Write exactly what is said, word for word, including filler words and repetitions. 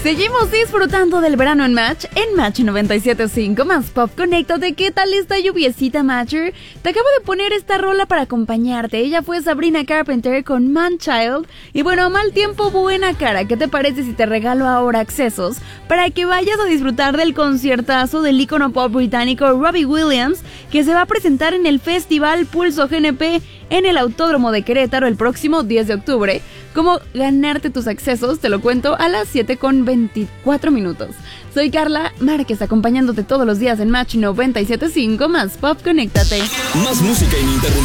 Seguimos disfrutando del verano en Match, en Match noventa y siete punto cinco más Pop. Conéctate, ¿qué tal esta lluviecita, Matcher? Te acabo de poner esta rola para acompañarte. Ella fue Sabrina Carpenter con Man-Child. Y bueno, mal tiempo, buena cara. ¿Qué te parece si te regalo ahora accesos para que vayas a disfrutar del conciertazo del ícono pop británico Robbie Williams, que se va a presentar en el Festival Pulso G N P en el Autódromo de Querétaro el próximo diez de octubre? ¿Cómo ganarte tus accesos? Te lo cuento a las siete con veinticuatro minutos. Soy Carla Márquez, acompañándote todos los días en Match noventa y siete punto cinco más Pop. Conéctate. Más música ininterrumpida.